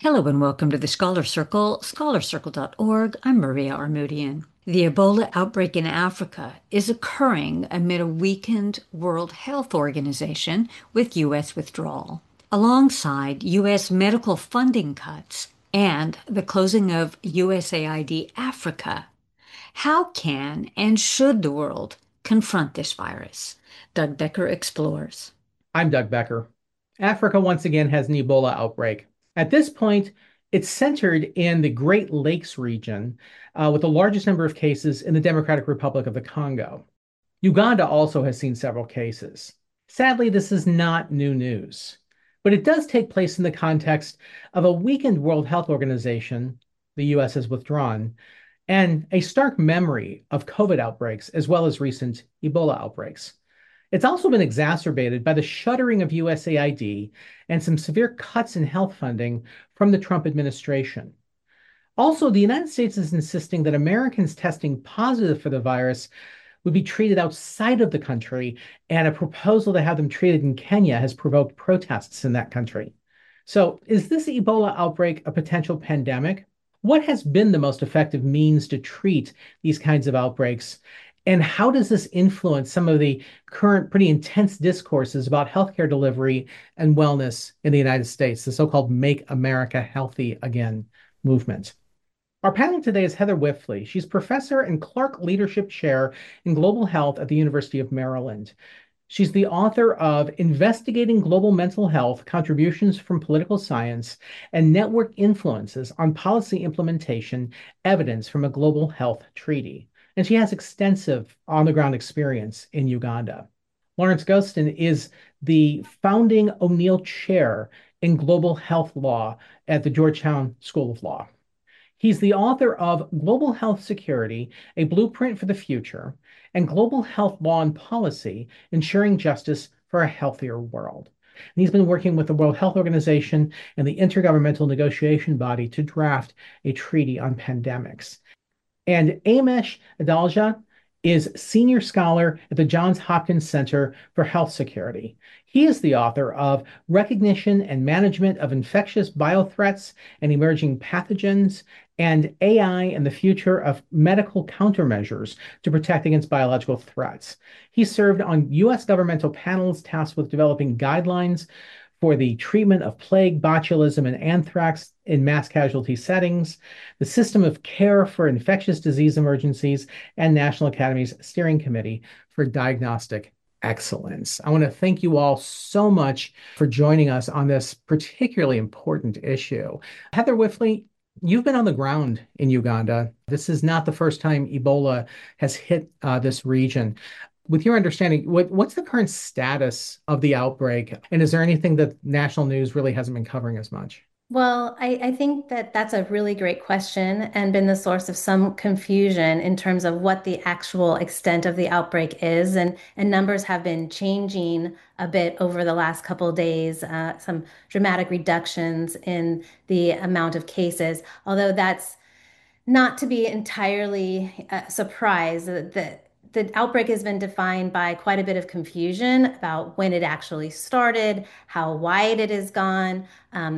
Hello and welcome to the Scholar Circle, scholarcircle.org. I'm Maria Armoudian. The Ebola outbreak in Africa is occurring amid a weakened World Health Organization with U.S. withdrawal, alongside U.S. medical funding cuts and the closing of USAID Africa. How can and should the world confront this virus? Doug Becker explores. I'm Doug Becker. Africa once again has an Ebola outbreak. At this point, it's centered in the Great Lakes region, with the largest number of cases in the Democratic Republic of the Congo. Uganda also has seen several cases. Sadly, this is not new news, but it does take place in the context of a weakened World Health Organization, the US has withdrawn, and a stark memory of COVID outbreaks as well as recent Ebola outbreaks. It's also been exacerbated by the shuttering of USAID and some severe cuts in health funding from the Trump administration. Also, the United States is insisting that Americans testing positive for the virus would be treated outside of the country, and a proposal to have them treated in Kenya has provoked protests in that country. So, is this Ebola outbreak a potential pandemic? What has been the most effective means to treat these kinds of outbreaks? And how does this influence some of the current pretty intense discourses about healthcare delivery and wellness in the United States, the so-called Make America Healthy Again movement? Our panel today is Heather Wifley. She's professor and Clark Leadership Chair in Global Health at the University of Maryland. She's the author of Investigating Global Mental Health Contributions from Political Science and Network Influences on Policy Implementation Evidence from a Global Health Treaty. And she has extensive on the ground experience in Uganda. Lawrence Gostin is the founding O'Neill Chair in Global Health Law at the Georgetown School of Law. He's the author of Global Health Security, A Blueprint for the Future, and Global Health Law and Policy, Ensuring Justice for a Healthier World. And he's been working with the World Health Organization and the Intergovernmental Negotiation Body to draft a treaty on pandemics. And Amesh Adalja is senior scholar at the Johns Hopkins Center for Health Security. He is the author of Recognition and Management of Infectious Biothreats and Emerging Pathogens and AI and the Future of Medical Countermeasures to Protect Against Biological Threats. He served on U.S. governmental panels tasked with developing guidelines for the treatment of plague, botulism, and anthrax in mass casualty settings, the System of Care for Infectious Disease Emergencies, and National Academy's Steering Committee for Diagnostic Excellence. I want to thank you all so much for joining us on this particularly important issue. Heather Wifley, you've been on the ground in Uganda. This is not the first time Ebola has hit this region. With your understanding, what's the current status of the outbreak? And is there anything that national news really hasn't been covering as much? Well, I think that that's a really great question and been the source of some confusion in terms of what the actual extent of the outbreak is. And numbers have been changing a bit over the last couple of days, some dramatic reductions in the amount of cases, although that's not to be entirely surprised. The outbreak has been defined by quite a bit of confusion about when it actually started, how wide it has gone,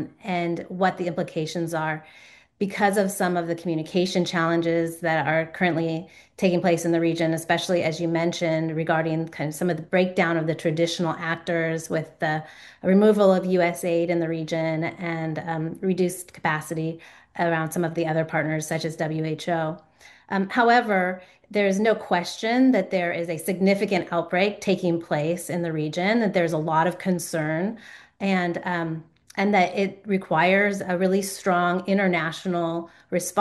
and what the implications are because of some of the communication challenges that are currently taking place in the region, especially as you mentioned, regarding kind of some of the breakdown of the traditional actors with the removal of US aid in the region and reduced capacity around some of the other partners, such as WHO. However, there is no question that there is a significant outbreak taking place in the region, that there's a lot of concern, and and that it requires a really strong international response.